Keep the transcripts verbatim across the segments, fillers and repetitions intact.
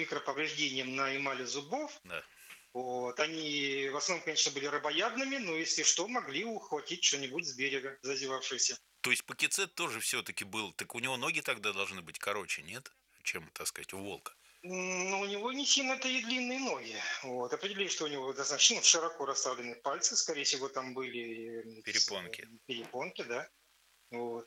микроповреждениям на эмали зубов. Да. Вот. Они в основном, конечно, были рабоядными, но если что, могли ухватить что-нибудь с берега, зазевавшееся. То есть Пакицет тоже все-таки был, так у него ноги тогда должны быть короче, нет? Чем, так сказать, у волка. Но у него не сильно-то и длинные ноги. Вот. Определили, что у него достаточно широко расставлены пальцы, скорее всего, там были Перепонки. перепонки, да. Вот.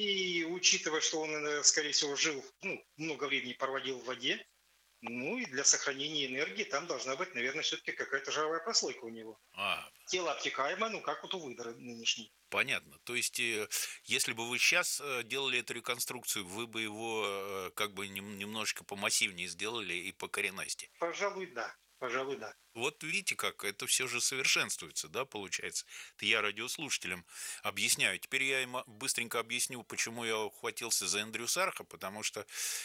И учитывая, что он, скорее всего, жил, ну, много времени проводил в воде, ну и для сохранения энергии там должна быть, наверное, все-таки какая-то жировая прослойка у него. А, Тело обтекаемое, ну как вот у выдра нынешней. понятно. То есть, если бы вы сейчас делали эту реконструкцию, вы бы его как бы немножечко помассивнее сделали и по коренасти. Пожалуй, да. Пожалуй, да. Вот видите, как это все же совершенствуется, да, получается. Это я радиослушателям объясняю. Теперь я им быстренько объясню, почему я ухватился за Эндрю Сарха, потому что,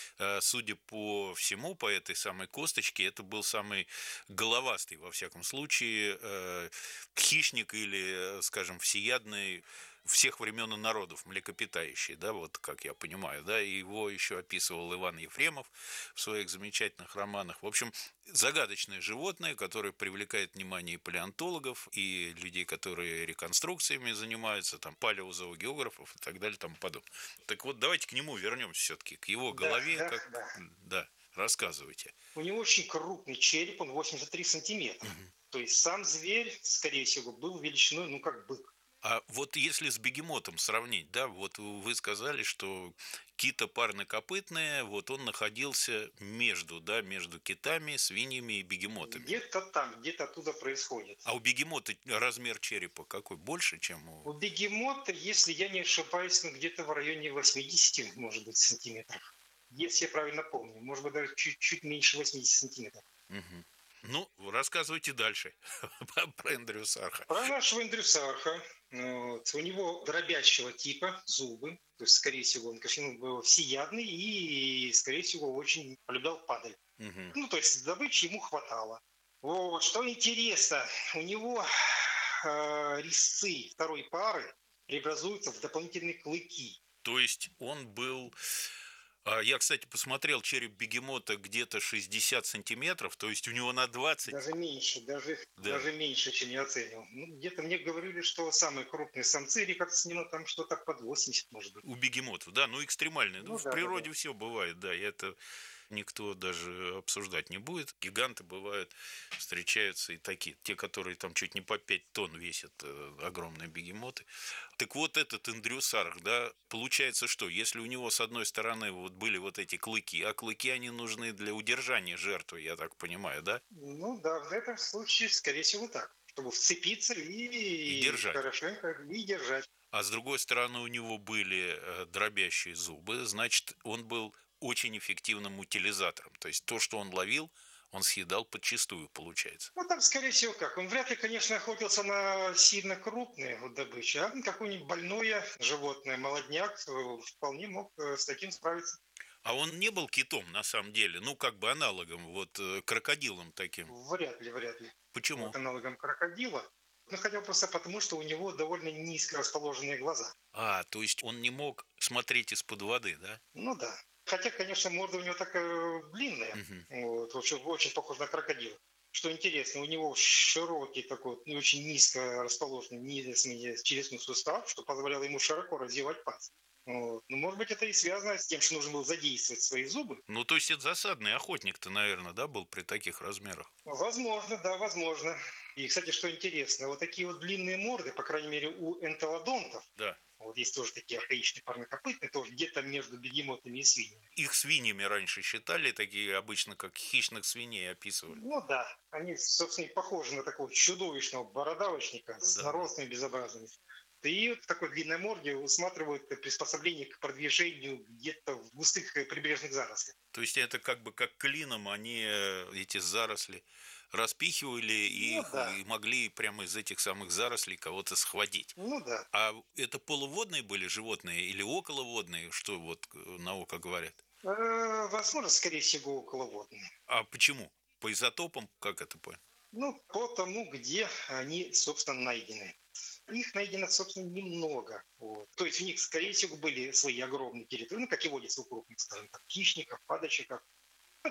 судя по всему, по этой самой косточке, это был самый головастый, во всяком случае, хищник или, скажем, всеядный всех времен и народов, млекопитающий, да, вот как я понимаю, да, и его еще описывал Иван Ефремов в своих замечательных романах. В общем, загадочное животное, которое привлекает внимание и палеонтологов, и людей, которые реконструкциями занимаются, там, палеозоогеографов и так далее, тому подобное. Так вот, давайте к нему вернемся все-таки, к его Да, голове, да, как, да. да, рассказывайте. У него очень крупный череп, он восемьдесят три сантиметра. Угу. То есть сам зверь, скорее всего, был величиной, ну, как бык. А вот если с бегемотом сравнить, да, вот вы сказали, что кита парнокопытные, вот он находился между, да, между китами, свиньями и бегемотами. Где-то там, где-то оттуда происходит. А у бегемота размер черепа какой? Больше, чем у... У бегемота, если я не ошибаюсь, ну, где-то в районе восемьдесят, может быть, сантиметров. Если я правильно помню. Может быть, даже чуть-чуть меньше восьмидесяти сантиметров. Угу. Ну, рассказывайте дальше про Эндрю Сарха. Про нашего Эндрю Сарха. Вот. У него дробящего типа зубы. То есть, скорее всего, он, конечно, был всеядный и, скорее всего, очень полюблял падаль. Угу. Ну, то есть, добычи ему хватало. Вот. Что интересно, у него э, резцы второй пары преобразуются в дополнительные клыки. То есть, он был... Я, кстати, посмотрел череп бегемота где-то шестьдесят сантиметров, то есть у него на двадцать... Даже меньше, даже, да. даже меньше, чем я оценил. Ну, где-то мне говорили, что самые крупные самцы рекордсмена там что-то под восемьдесят, может быть. У бегемотов, да, ну экстремальные. Ну, ну в да, природе да, да. все бывает, да, и это никто даже обсуждать не будет. Гиганты бывают, встречаются и такие. Те, которые там чуть не по пять тонн весят, огромные бегемоты. Так вот этот Эндрю Сарх, да, получается что, если у него с одной стороны вот были вот эти клыки, а клыки они нужны для удержания жертвы, я так понимаю, да? Ну да, в этом случае, скорее всего, так. Чтобы вцепиться и, и держать. Хорошенько и держать. А с другой стороны у него были дробящие зубы, значит, он был очень эффективным утилизатором. То есть то, что он ловил, он съедал подчистую, получается. Ну, там, скорее всего, как. Он вряд ли, конечно, охотился на сильно крупные вот добычи, а какое-нибудь больное животное, молодняк, вполне мог с таким справиться. А он не был китом, на самом деле, ну, как бы аналогом, вот, крокодилом таким? Вряд ли, вряд ли. Почему? Вот аналогом крокодила. Ну, хотя бы просто потому, что у него довольно низко расположенные глаза. А, то есть он не мог смотреть из-под воды, да? Ну, да. Хотя, конечно, морда у него такая длинная, угу. вот, очень, очень похож на крокодила. Что интересно, у него широкий такой, ну, очень низко расположенный челюстной сустав, что позволяло ему широко развивать пальцы. Вот. Ну, может быть, это и связано с тем, что нужно было задействовать свои зубы. Ну, то есть это засадный охотник-то, наверное, да, был при таких размерах? Возможно, да, возможно. И, кстати, что интересно, вот такие вот длинные морды, по крайней мере, у энтелодонтов, да. Вот есть тоже такие архаичные парнокопытные, тоже где-то между бегемотами и свиньями. Их свиньями раньше считали, такие обычно как хищных свиней описывали. Ну да, они, собственно, похожи на такого чудовищного бородавочника с да. наростами безобразными. И вот в такой длинной морде усматривают приспособление к продвижению где-то в густых прибрежных зарослях. То есть это как бы как клином они эти заросли распихивали и, ну, да. и могли прямо из этих самых зарослей кого-то схватить. Ну да. А это полуводные были животные или околоводные, что вот наука говорят? Э, возможно, скорее всего, околоводные. А почему? По изотопам, как это понять? Ну, по тому, где они, собственно, найдены. Их найдено, собственно, немного. Вот. То есть у них, скорее всего, были свои огромные территории, ну, как и водится у крупных, скажем так, хищников, падальщиков.